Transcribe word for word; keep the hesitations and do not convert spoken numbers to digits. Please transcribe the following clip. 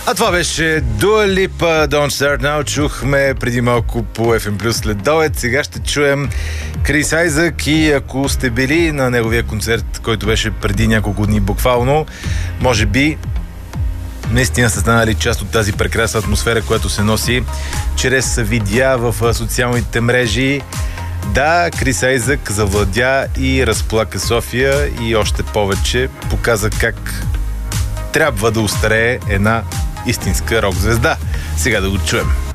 А това беше Dua Lipa, Don't Start Now. Чухме преди малко по еф ем Плюс следобед. Сега ще чуем Крис Айзък и ако сте били на неговия концерт, който беше преди няколко дни буквално, може би наистина са станали част от тази прекрасна атмосфера, която се носи чрез видеа в социалните мрежи. Да, Крис Айзък завладя и разплака София и още повече показа как трябва да остарее една истинска рок звезда. Сега да го чуем.